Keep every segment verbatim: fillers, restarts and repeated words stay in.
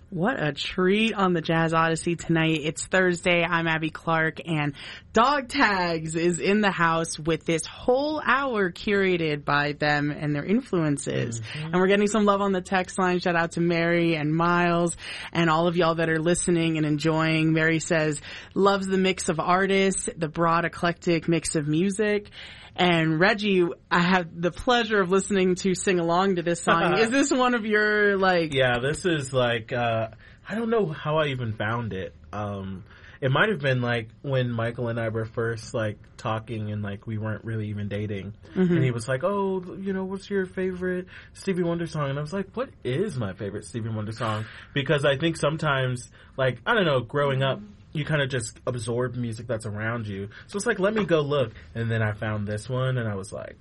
What a treat on the Jazz Odyssey tonight. It's Thursday. I'm Abby Clark, and Dog Tags is in the house with this whole hour curated by them and their influences. Mm-hmm. And we're getting some love on the text line. Shout out to Mary and Miles and all of y'all that are listening and enjoying. Mary says, loves the mix of artists, the broad eclectic mix of music. And Reggie, I had the pleasure of listening to sing along to this song. Is this one of your, like... Yeah, this is like, uh, I don't know how I even found it. Um, it might have been like when Michael and I were first like talking and like we weren't really even dating. Mm-hmm. And he was like, oh, you know, what's your favorite Stevie Wonder song? And I was like, what is my favorite Stevie Wonder song? Because I think sometimes, like, I don't know, growing up, you kind of just absorb music that's around you. So it's like, let me go look. And then I found this one and I was like,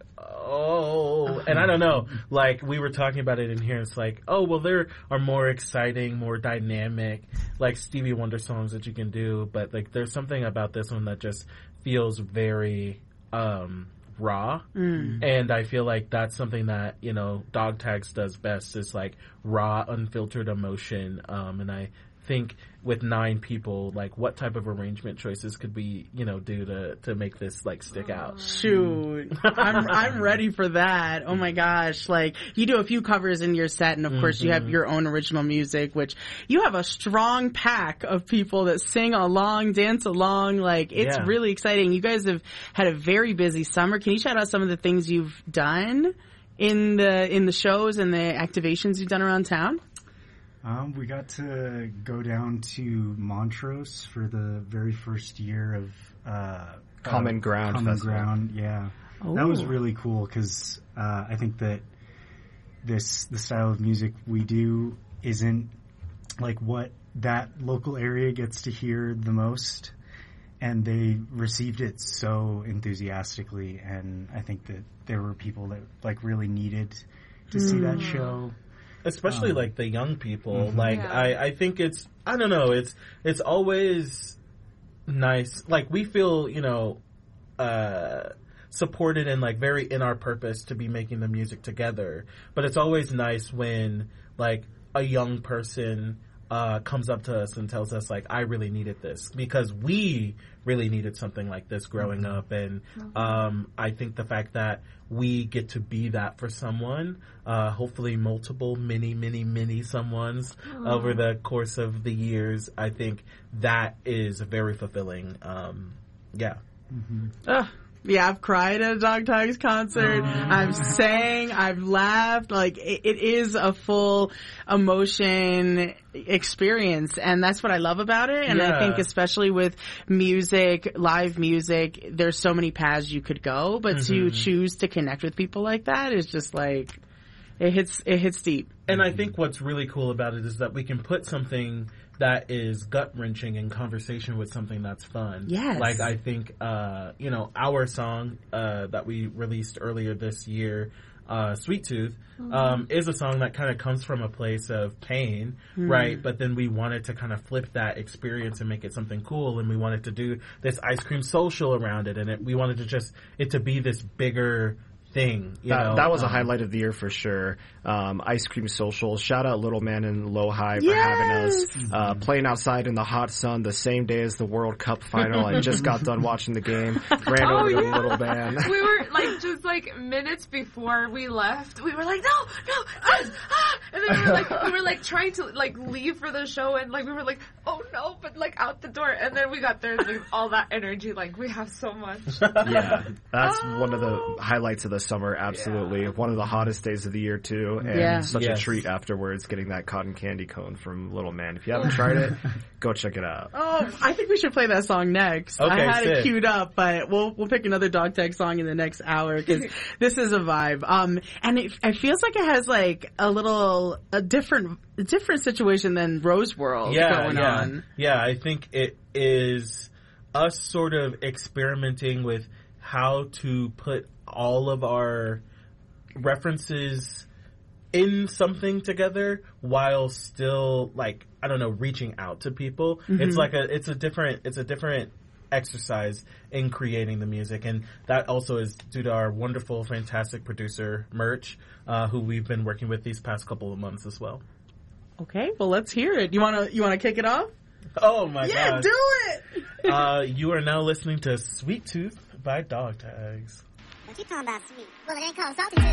oh. And I don't know, like we were talking about it in here. It's like, oh, well, there are more exciting, more dynamic, like Stevie Wonder songs that you can do. But like there's something about this one that just feels very um, raw. Mm. And I feel like that's something that, you know, Dog Tags does best is like raw, unfiltered emotion. Um, and I think with nine people, like what type of arrangement choices could we, you know, do to to make this like stick out? Shoot, I'm I'm ready for that. Oh my gosh, like you do a few covers in your set, and of mm-hmm. course you have your own original music, which you have a strong pack of people that sing along, dance along. Like it's yeah. really exciting. You guys have had a very busy summer. Can you shout out some of the things you've done in the in the shows and the activations you've done around town? Um, we got to go down to Montrose for the very first year of uh, Common Ground Common Festival. Ground, yeah. Ooh. That was really cool because uh, I think that this the style of music we do isn't like what that local area gets to hear the most, and they received it so enthusiastically. And I think that there were people that like really needed to mm. see that show. Especially um, like the young people. Mm-hmm. Like yeah. I, I think it's I don't know, it's it's always nice. Like we feel, you know, uh supported and like very in our purpose to be making the music together. But it's always nice when like a young person uh comes up to us and tells us like I really needed this, because we really needed something like this growing mm-hmm. up. And um I think the fact that we get to be that for someone, uh hopefully multiple many many many someones Aww. Over the course of the years, I think that is very fulfilling. Um yeah mm-hmm. uh. Yeah, I've cried at a Dog Tags concert. Aww. I've sang, I've laughed. Like, it, it is a full emotion experience, and that's what I love about it. And yeah. I think especially with music, live music, there's so many paths you could go, but mm-hmm. to choose to connect with people like that is just like, it hits, it hits deep. And I think what's really cool about it is that we can put something that is gut-wrenching in conversation with something that's fun. Yes. Like, I think, uh, you know, our song uh, that we released earlier this year, uh, Sweet Tooth, mm-hmm. um, is a song that kind of comes from a place of pain, mm-hmm. right? But then we wanted to kind of flip that experience and make it something cool, and we wanted to do this ice cream social around it, and it, we wanted to just, it to be this bigger thing. You that, know? that was um, a highlight of the year for sure. Um, Ice Cream Social. Shout out Little Man and Low High for yes! having us uh, playing outside in the hot sun the same day as the World Cup final. I just got done watching the game. Ran oh, over to yeah. Little Man. We were like just like minutes before we left. We were like, no, no, ah, ah. And then we were like, we were like trying to like leave for the show, and like we were like, oh no, but like out the door. And then we got there, and like, all that energy. Like we have so much. Yeah, that's oh. one of the highlights of the summer. Absolutely, yeah. One of the hottest days of the year too, and yeah. such yes. a treat afterwards getting that cotton candy cone from Little Man. If you haven't tried it, go check it out. Oh, I think we should play that song next. Okay, I had sick. it queued up, but we'll we'll pick another Dog Tag song in the next hour because this is a vibe. Um, and it, it feels like it has like a little a different a different situation than Rose World yeah, going yeah. on. Yeah, I think it is us sort of experimenting with how to put all of our references in something together while still like I don't know reaching out to people. Mm-hmm. It's like a it's a different it's a different exercise in creating the music, and that also is due to our wonderful, fantastic producer Merch, uh, who we've been working with these past couple of months as well. Okay, well, let's hear it. You want to you want to kick it off? Oh, my yeah, God. Yeah, do it! uh, you are now listening to Sweet Tooth by Dog Tags. What you talking about, sweet? Well, it ain't called Salty Tooth.